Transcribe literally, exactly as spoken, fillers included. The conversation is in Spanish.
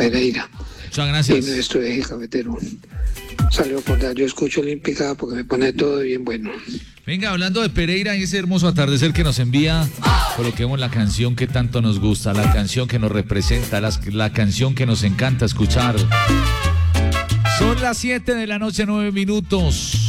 Pereira. Muchas gracias. Y nuestro eje cafetero. Salió por dar, yo escucho Olímpica porque me pone todo bien bueno. Venga, hablando de Pereira y ese hermoso atardecer que nos envía, coloquemos la canción que tanto nos gusta, la canción que nos representa, la, la canción que nos encanta escuchar. Son las siete de la noche, nueve minutos.